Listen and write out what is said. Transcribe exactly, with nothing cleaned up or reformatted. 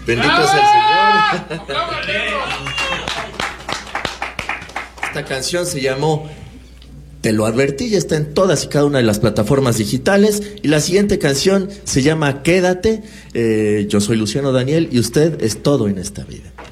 Bendito sea el Señor. Esta canción se llamó Te lo advertí, ya está en todas y cada una de las plataformas digitales. Y la siguiente canción se llama Quédate. Eh, yo soy Luciano Daniel y usted es todo en esta vida.